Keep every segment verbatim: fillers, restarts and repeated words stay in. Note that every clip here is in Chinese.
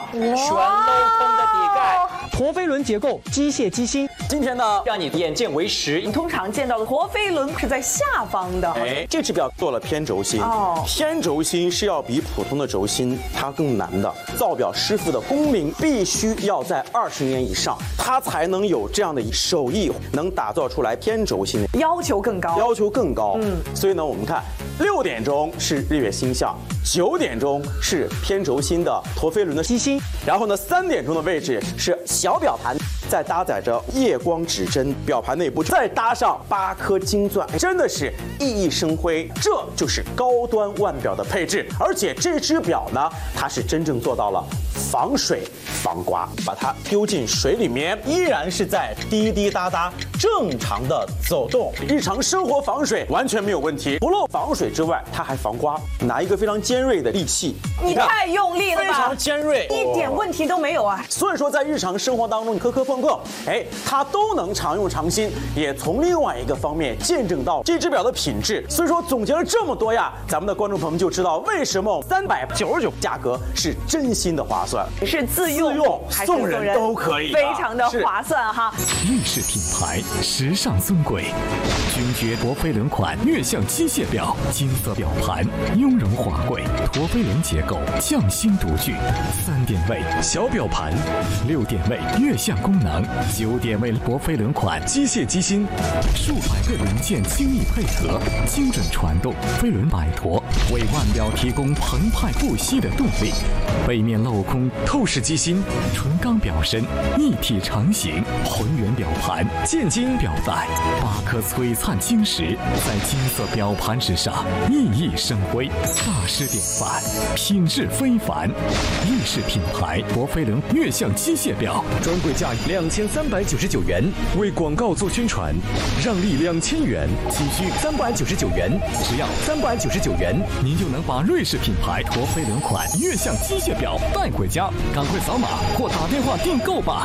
全镂空的底盖。 陀飞轮结构，机械机芯。 今天呢，让你眼见为实。 你通常见到的陀飞轮是在下方的。 哎，这只表做了偏轴心。哦，偏轴心是要比普通的轴心它更难的。造表师傅的工龄必须要在二十年以上，他才能有这样的手艺，能打造出来偏轴心。 要求更高， 要求更高。嗯，所以呢，我们看六点钟是日月星象，九点钟是偏轴心的陀飞轮的机芯，然后呢，三点钟的位置是小表盘，再搭载着夜光指针，表盘内部再搭上八颗金钻，真的是熠熠生辉。这就是高端腕表的配置，而且这只表呢，它是真正做到了防水防刮，把它丢进水里面，依然是在滴滴答答正常的走动，日常生活防水完全没有问题。不漏防水之外，它还防刮。拿一个非常尖锐的利器， 你太用力了吧， 非常尖锐， 一点问题都没有啊。 所以说，在日常生活当中，你磕磕碰碰，哎，它都能常用常新，也从另外一个方面见证到这只表的品质。所以说，总结了这么多呀，咱们的观众朋友们就知道为什么三百九十九价格是真心的划算， 是自用、 自用还是送人都可以， 非常的划算哈。 瑞士品牌，时尚尊贵，君爵陀飞轮款月相机械表，金色表盘，雍容华贵，陀飞轮结构，匠心独具，三点位小表盘，六点位月相功能，九点位陀飞轮款机械机芯，数百个零件精密配合，精准传动，飞轮摆陀为腕表提供澎湃不息的动力。背面镂空透视机芯，纯钢表身，一体成型，浑圆表盘，剑金表带，八颗璀璨晶石在金色表盘之上熠熠生辉，大师典范，品质非凡。瑞士品牌陀飞轮月相机械表，专柜价两千三百九十九元，为广告做宣传，让利两千元，急需三百九十九元，只要三百九十九元，您就能把瑞士品牌陀飞轮款月相机械表带回家，赶快扫码或打电话订购吧。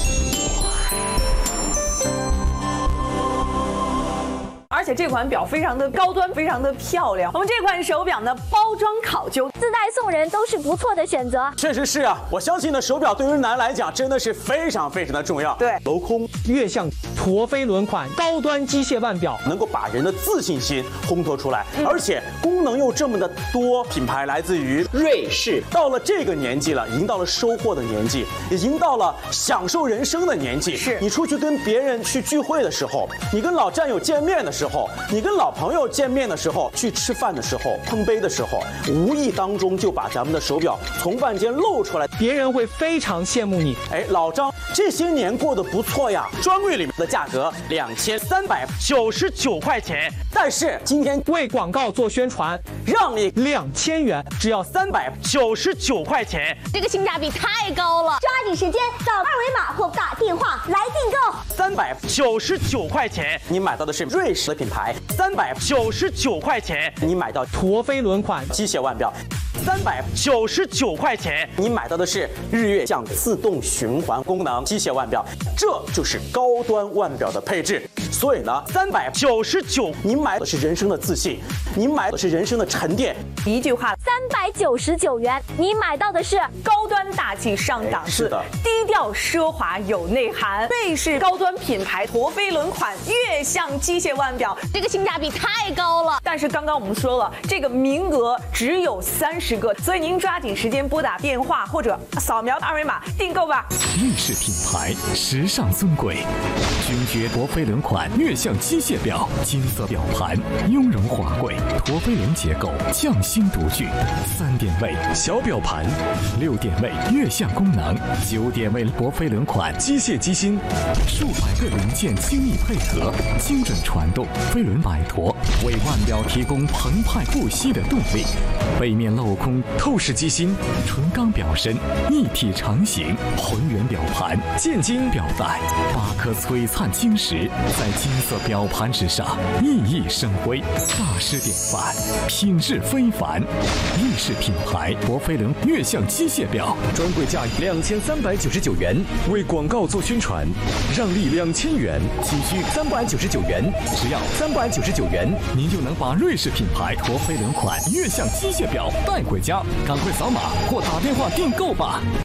而且这款表非常的高端，非常的漂亮。我们这款手表呢，包装考究， 自带送人都是不错的选择。 确实是啊，我相信呢，手表对于男来讲真的是非常非常的重要。 对， 镂空月相陀飞轮款高端机械腕表， 能够把人的自信心烘托出来，嗯、而且功能又这么的多。品牌来自于瑞士，到了这个年纪了，已经到了收获的年纪，已经到了享受人生的年纪。 是你出去跟别人去聚会的时候，你跟老战友见面的时候。你跟老朋友见面的时候，去吃饭的时候，碰杯的时候，无意当中就把咱们的手表从半间露出来， 别人会非常羡慕你。 哎，老张这些年过得不错呀，专柜里面的价格两千三百九十九块钱，但是今天为广告做宣传， 让你两千元，只要三百九十九块钱， 这个性价比太高了，抓紧时间扫二维码或打电话来订购。 三百九十九块钱，你买到的是瑞士的品牌。三百九十九块钱，你买到陀飞轮款机械腕表。三百九十九块钱，你买到的是日月相自动循环功能机械腕表，这就是高端腕表的配置。所以呢，三百九十九，你买的是人生的自信，你买的是人生的沉淀。 一句话， 三百九十九元，你买到的是高端大气上档次， 是的， 低调奢华有内涵，瑞士高端品牌陀飞轮款月相机械腕表， 这个性价比太高了。 但是刚刚我们说了，这个名额只有三十个，所以您抓紧时间拨打电话或者扫描二维码订购吧。 瑞士品牌，时尚尊贵，君爵陀飞轮款月相机械表，金色表盘，雍容华贵，陀飞轮结构，匠心独具，三点位小表盘，六点位月相功能，九点位陀飞轮款机械机芯，数百个零件精密配合，精准传动，飞轮摆陀为腕表提供澎湃不息的动力。背面镂空透视机芯，纯钢表身，一体成型，浑圆表盘，剑金表带，八颗璀璨晶石在金色表盘之上熠熠生辉，大师典范，品质非凡。瑞士品牌陀飞轮月相机械表，专柜价两千三百九十九元，为广告做宣传，让利两千元，急需三百九十九元，只要三百九十九元，您就能把瑞士品牌陀飞轮款月相机械表带回家，赶快扫码或打电话订购吧。